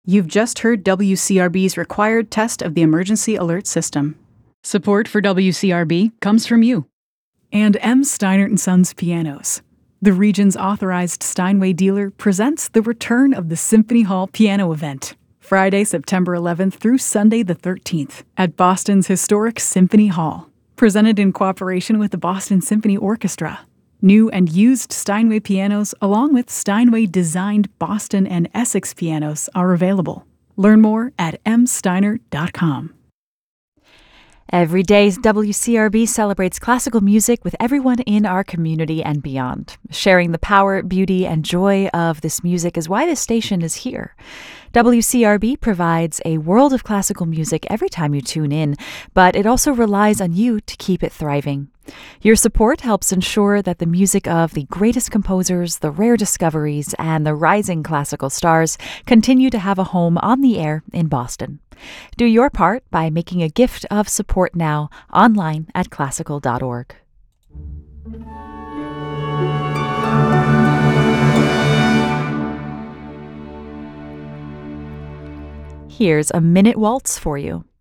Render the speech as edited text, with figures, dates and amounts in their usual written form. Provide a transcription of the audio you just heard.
You've just heard WCRB's required test of the emergency alert system. Support for WCRB comes from you. And M. Steinert & Sons Pianos. The region's authorized Steinway dealer presents the return of the Symphony Hall Piano Event, Friday, September 11th through Sunday the 13th, at Boston's historic Symphony Hall. Presented in cooperation with the Boston Symphony Orchestra. New and used Steinway pianos, along with Steinway-designed Boston and Essex pianos, are available. Learn more at msteiner.com. Every day, WCRB celebrates classical music with everyone in our community and beyond. Sharing the power, beauty, and joy of this music is why this station is here. WCRB provides a world of classical music every time you tune in, but it also relies on you to keep it thriving. Your support helps ensure that the music of the greatest composers, the rare discoveries, and the rising classical stars continue to have a home on the air in Boston. Do your part by making a gift of support now online at classical.org. Here's a minute waltz for you.